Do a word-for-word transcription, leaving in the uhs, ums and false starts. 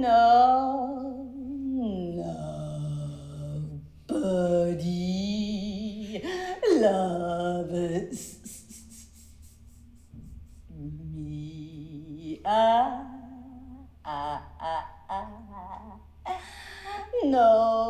No, nobody loves me. Ah, ah, ah, ah. No.